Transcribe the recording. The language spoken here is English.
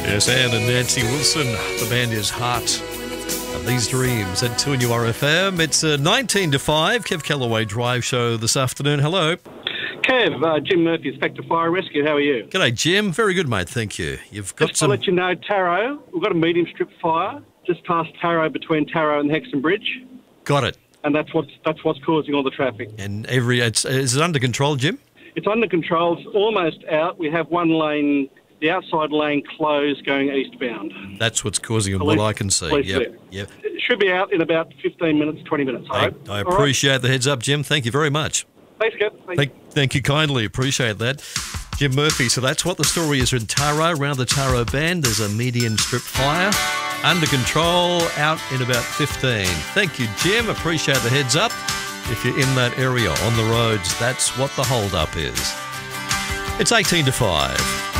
Yes, Anne and Nancy Wilson. The band is Heart of These Dreams at 2NURFM. It's 19 to 5, Kev Callaway Drive Show this afternoon. Hello. Kev, Jim Murphy, Inspector Fire Rescue. How are you? G'day, Jim. Very good, mate. Thank you. You've got Just to let you know, Tarot, we've got a medium strip fire just past Tarot, between Tarot and Hexham Bridge. Got it. And that's what's causing all the traffic. And is it under control, Jim? It's under control. It's almost out. We have one lane, the outside lane closed going eastbound. That's what's causing it, what I can see. Yep. It should be out in about 15 minutes, 20 minutes, I hope. I appreciate the heads up, Jim. Thank you very much. Thanks, Kev. Thank you kindly. Appreciate that. Jim Murphy. So that's what the story is in Tarot, around the Tarot Band. There's a median strip fire. Under control, out in about 15. Thank you, Jim. Appreciate the heads up. If you're in that area on the roads, that's what the hold up is. It's 18 to 5.